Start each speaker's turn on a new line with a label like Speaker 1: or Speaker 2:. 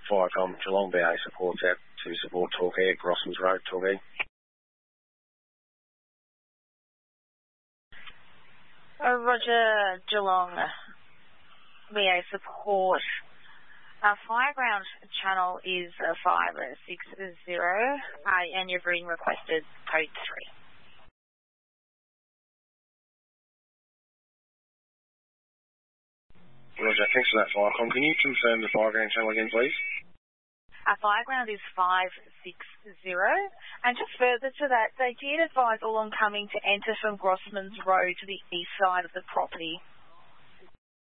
Speaker 1: Viacom Geelong BA supports out to support Torquay at Grossman's Road, Torquay.
Speaker 2: Roger, Geelong BA support. Fireground channel is 560, and you've been requested code 3.
Speaker 1: Roger, thanks for that, Viacom. Can you confirm the Fireground channel again, please?
Speaker 2: Fireground is 560, and just further to that, they did advise all oncoming to enter from Grossman's Road to the east side of the property.